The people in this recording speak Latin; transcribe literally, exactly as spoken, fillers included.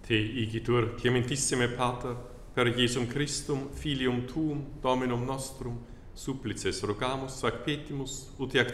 Te igitur clementissime Pater, per Jesum Christum, filium tuum, Dominum nostrum, supplices rogamus, ac petimus, ut ac